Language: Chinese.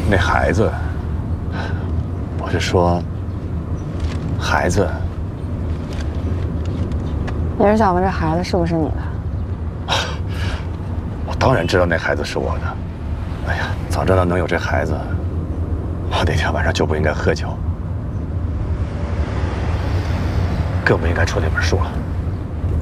那孩子，我是说，孩子。 你是想问这孩子是不是你的？ 我当然知道那孩子是我的。哎呀，早知道能有这孩子，我那天晚上就不应该喝酒，更不应该出那本书了。